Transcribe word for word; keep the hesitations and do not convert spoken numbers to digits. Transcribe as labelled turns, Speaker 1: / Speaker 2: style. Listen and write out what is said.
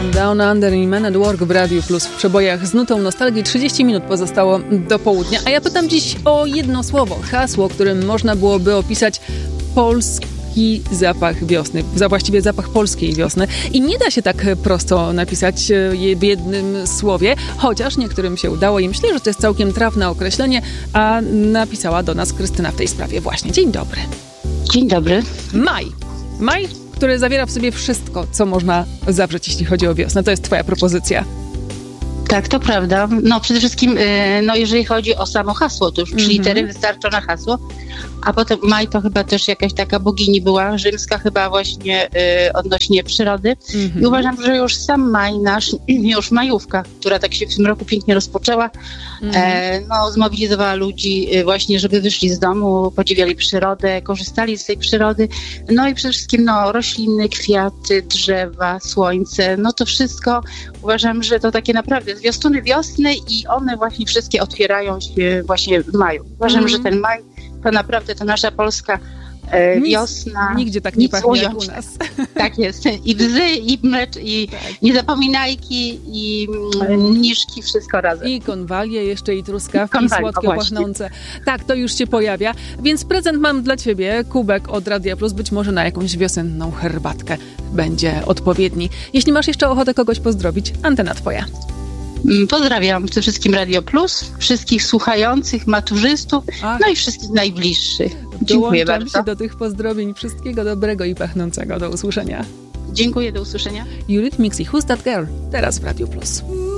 Speaker 1: Down Under i Man at Work w Radiu Plus w przebojach z nutą nostalgii. trzydzieści minut pozostało do południa, a ja pytam dziś o jedno słowo, hasło, którym można byłoby opisać polski zapach wiosny, za właściwie zapach polskiej wiosny. I nie da się tak prosto napisać je w jednym słowie, chociaż niektórym się udało i myślę, że to jest całkiem trafne określenie, a napisała do nas Krystyna w tej sprawie właśnie. Dzień dobry.
Speaker 2: Dzień dobry.
Speaker 1: Maj. Maj, który zawiera w sobie wszystko, co można zawrzeć, jeśli chodzi o wiosnę. To jest twoja propozycja.
Speaker 2: Tak, to prawda. No przede wszystkim, no jeżeli chodzi o samo hasło, to już trzy mm-hmm. litery wystarczą na hasło, a potem maj to chyba też jakaś taka bogini była, rzymska chyba właśnie y, odnośnie przyrody. Mm-hmm. I uważam, że już sam maj nasz, już majówka, która tak się w tym roku pięknie rozpoczęła, mm-hmm. e, no zmobilizowała ludzi y, właśnie, żeby wyszli z domu, podziwiali przyrodę, korzystali z tej przyrody. No i przede wszystkim no rośliny, kwiaty, drzewa, słońce, no to wszystko uważam, że to takie naprawdę zwiastuny wiosny i one właśnie wszystkie otwierają się właśnie w maju. Uważam, mm. że ten maj to naprawdę to nasza polska e, nic,
Speaker 1: wiosna. Nigdzie tak nie pachnie jak u nas.
Speaker 2: Tak jest. I bzy, i mlecz, i tak. niezapominajki, i mniszki, wszystko razem.
Speaker 1: I konwalie jeszcze, i truskawki, i słodkie, pachnące. Tak, to już się pojawia. Więc prezent mam dla ciebie, kubek od Radia Plus, być może na jakąś wiosenną herbatkę będzie odpowiedni. Jeśli masz jeszcze ochotę kogoś pozdrowić, antena twoja.
Speaker 2: Pozdrawiam przede wszystkim Radio Plus, wszystkich słuchających, maturzystów, Ach. no i wszystkich najbliższych. Dziękuję
Speaker 1: Dołączam
Speaker 2: bardzo.
Speaker 1: się do tych pozdrowień. Wszystkiego dobrego i pachnącego. Do usłyszenia.
Speaker 2: Dziękuję, do usłyszenia.
Speaker 1: Eurythmics i Who's That Girl? Teraz w Radio Plus.